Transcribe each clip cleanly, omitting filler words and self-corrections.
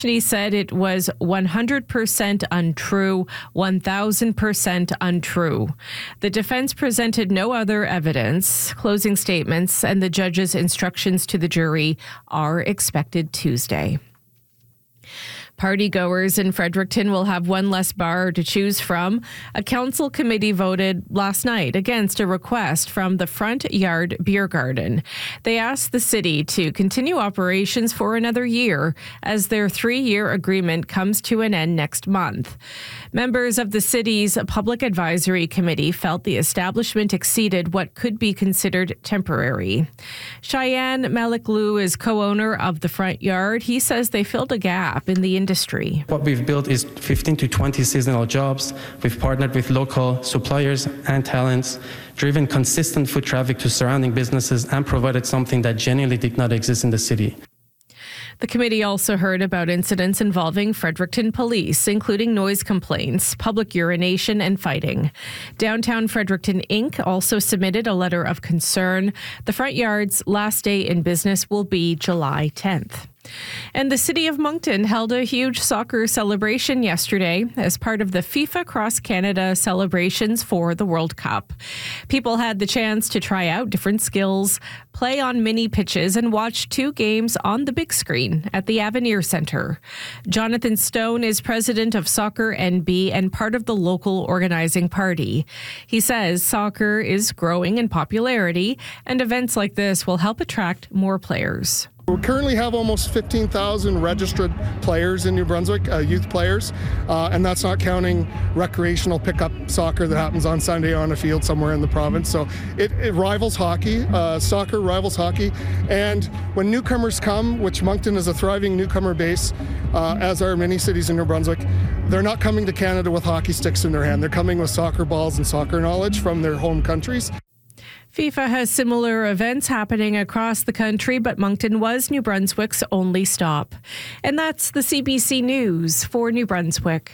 He said it was 100% untrue, 1,000% untrue. The defense presented no other evidence. Closing statements and the judge's instructions to the jury are expected Tuesday. Partygoers in Fredericton will have one less bar to choose from. A council committee voted last night against a request from the Front Yard Beer Garden. They asked the city to continue operations for another year as their 3-year agreement comes to an end next month. Members of the city's Public Advisory Committee felt the establishment exceeded what could be considered temporary. Cheyenne Maliklu is co-owner of the Front Yard. He says they filled a gap in the industry. What we've built is 15 to 20 seasonal jobs. We've partnered with local suppliers and talents, driven consistent foot traffic to surrounding businesses, and provided something that genuinely did not exist in the city. The committee also heard about incidents involving Fredericton police, including noise complaints, public urination, and fighting. Downtown Fredericton Inc. also submitted a letter of concern. The Front Yard's last day in business will be July 10th. And the city of Moncton held a huge soccer celebration yesterday as part of the FIFA Cross Canada celebrations for the World Cup. People had the chance to try out different skills, play on mini pitches, and watch 2 games on the big screen at the Avenir Centre. Jonathan Stone is president of Soccer NB and part of the local organizing party. He says soccer is growing in popularity, and events like this will help attract more players. We currently have almost 15,000 registered players in New Brunswick, youth players, and that's not counting recreational pickup soccer that happens on Sunday on a field somewhere in the province. So it rivals hockey, soccer rivals hockey, and when newcomers come, which Moncton is a thriving newcomer base, as are many cities in New Brunswick, they're not coming to Canada with hockey sticks in their hand. They're coming with soccer balls and soccer knowledge from their home countries. FIFA has similar events happening across the country, but Moncton was New Brunswick's only stop. And that's the CBC News for New Brunswick.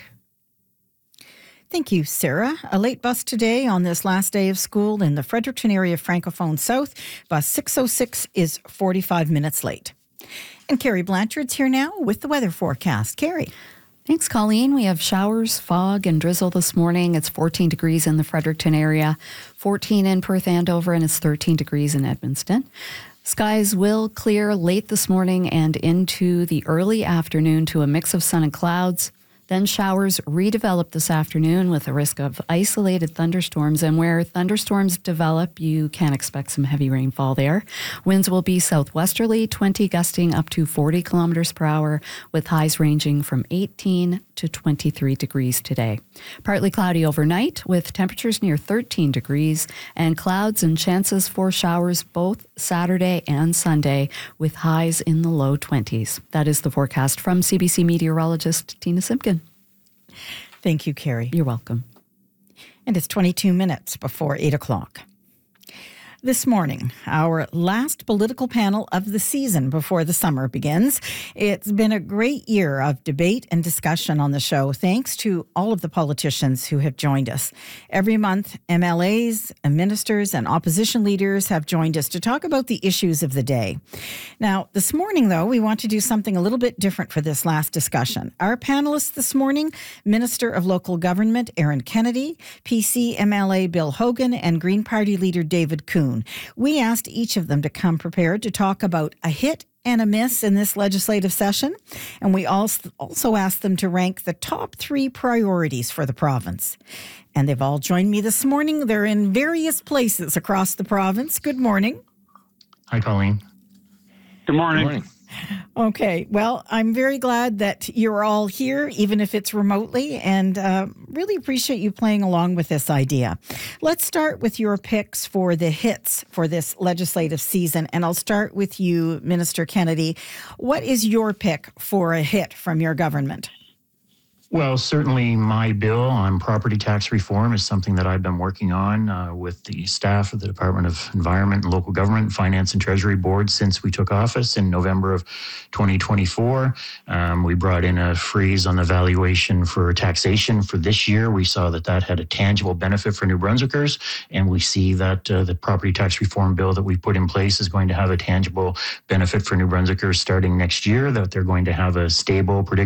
Thank you, Sarah. A late bus today on this last day of school in the Fredericton area Francophone South. Bus 606 is 45 minutes late. And Carrie Blanchard's here now with the weather forecast. Carrie. Thanks, Colleen. We have showers, fog, and drizzle this morning. It's 14 degrees in the Fredericton area, 14 in Perth Andover, and it's 13 degrees in Edmundston. Skies will clear late this morning and into the early afternoon to a mix of sun and clouds. Then showers redevelop this afternoon with a risk of isolated thunderstorms. And where thunderstorms develop, you can expect some heavy rainfall there. Winds will be southwesterly, 20 gusting up to 40 kilometers per hour, with highs ranging from 18 to 23 degrees today. Partly cloudy overnight with temperatures near 13 degrees and clouds and chances for showers both Saturday and Sunday with highs in the low 20s. That is the forecast from CBC meteorologist Tina Simpkin. Thank you, Carrie. You're welcome. And it's 22 minutes before 8 o'clock. This morning, our last political panel of the season before the summer begins. It's been a great year of debate and discussion on the show, thanks to all of the politicians who have joined us. Every month, MLAs, ministers, and opposition leaders have joined us to talk about the issues of the day. Now, this morning, though, we want to do something a little bit different for this last discussion. Our panelists this morning, Minister of Local Government Aaron Kennedy, PC MLA Bill Hogan, and Green Party leader David Coon. We asked each of them to come prepared to talk about a hit and a miss in this legislative session, and we also asked them to rank the top 3 priorities for the province. And they've all joined me this morning. They're in various places across the province. Good morning. Hi, Colleen. Good morning. Good morning. Okay, well, I'm very glad that you're all here, even if it's remotely, and really appreciate you playing along with this idea. Let's start with your picks for the hits for this legislative season, and I'll start with you, Minister Kennedy. What is your pick for a hit from your government? Well, certainly my bill on property tax reform is something that I've been working on with the staff of the Department of Environment and Local Government, Finance and Treasury Board since we took office in November of 2024. We brought in a freeze on the valuation for taxation for this year. We saw that had a tangible benefit for New Brunswickers, and we see that the property tax reform bill that we put in place is going to have a tangible benefit for New Brunswickers starting next year, that they're going to have a stable, predictable